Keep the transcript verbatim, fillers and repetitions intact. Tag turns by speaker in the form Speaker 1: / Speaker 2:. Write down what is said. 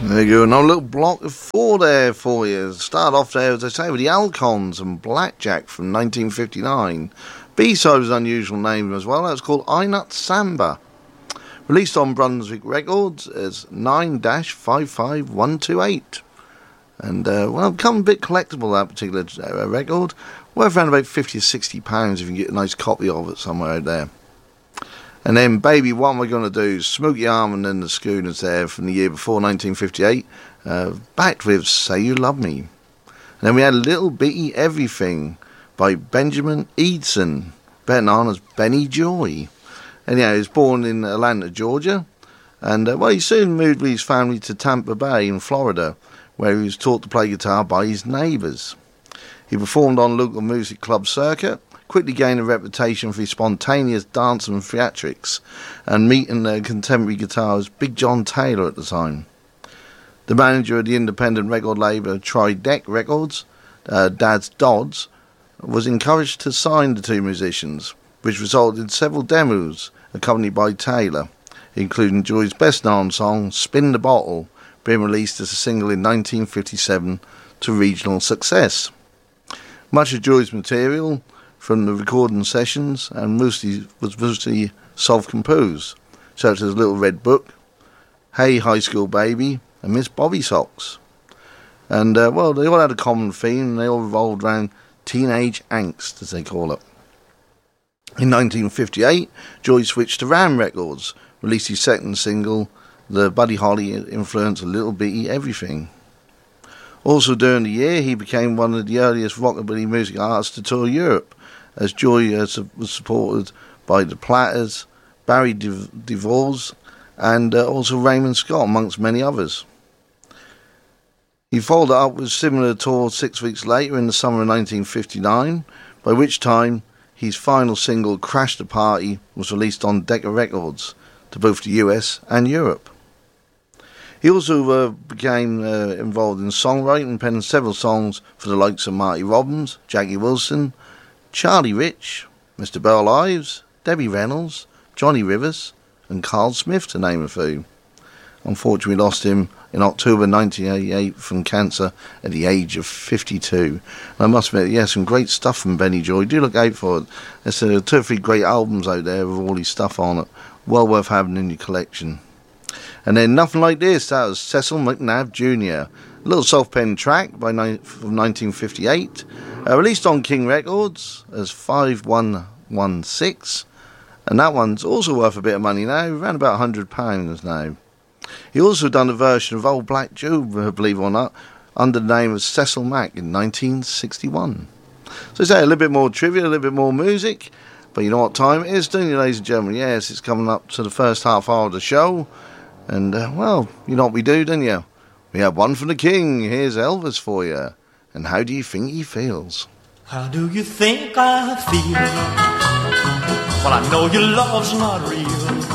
Speaker 1: There you go, another little block of four there for you. Start off there, as I say, with the Alcons and Blackjack from nineteen fifty-nine. B-side was an unusual name as well. That was called I Nut Samba. Released on Brunswick Records as nine dash five five one two eight. And, uh, well, become a bit collectible, that particular uh, record. Worth around about fifty or sixty pounds if you can get a nice copy of it somewhere out there. And then, baby, what am I going to do? Smokey Armand and the Schooners there from the year before, nineteen fifty-eight. Uh, backed with Say You Love Me. And then we had Little Bitty Everything by Benjamin Eadson, better known as Benny Joy. Anyhow, he was born in Atlanta, Georgia. And, uh, well, he soon moved with his family to Tampa Bay in Florida, where he was taught to play guitar by his neighbours. He performed on local music club circuit, quickly gained a reputation for his spontaneous dance and theatrics, and meeting uh, contemporary guitarist Big John Taylor at the time. The manager of the independent record label Tri-Deck Records, uh, Dad's Dodds, was encouraged to sign the two musicians, which resulted in several demos accompanied by Taylor, including Joy's best-known song, Spin the Bottle, being released as a single in nineteen fifty-seven to regional success. Much of Joy's material from the recording sessions and mostly was mostly self-composed, such as Little Red Book, Hey High School Baby, and Miss Bobby Socks. And, uh, well, they all had a common theme, and they all revolved around teenage angst, as they call it. In nineteen fifty-eight, Joy switched to Ram Records, released his second single, the Buddy Holly influence, A Little Bitty Everything. Also during the year, he became one of the earliest rockabilly music artists to tour Europe, as Joy uh, was supported by the Platters, Barry DeVos, and uh, also Raymond Scott, amongst many others. He followed up with a similar tour six weeks later in the summer of nineteen fifty-nine, by which time his final single, Crash the Party, was released on Decca Records to both the U S and Europe. He also uh, became uh, involved in songwriting, penning several songs for the likes of Marty Robbins, Jackie Wilson, Charlie Rich, Mister Bell Ives, Debbie Reynolds, Johnny Rivers, and Carl Smith, to name a few. Unfortunately, we lost him in October nineteen eighty-eight from cancer at the age of fifty-two. And I must admit, yeah, some great stuff from Benny Joy. Do look out for it. There's uh, two or three great albums out there with all his stuff on it. Well worth having in your collection. And then Nothing Like This, that was Cecil McNabb Junior A little self-penned track by ni- from nineteen fifty-eight, uh, released on King Records as five one one six, and that one's also worth a bit of money now, around about one hundred pounds now. He also done a version of Old Black Joe, believe it or not, under the name of Cecil Mack in nineteen sixty-one. So say a little bit more trivia, a little bit more music, but you know what time it is, don't you, ladies and gentlemen? Yes, it's coming up to the first half hour of the show. And, uh, well, you know what we do, don't you? We have one from the King. Here's Elvis for you. And how do you think he feels?
Speaker 2: How do you think I feel? Well, I know your love's not real.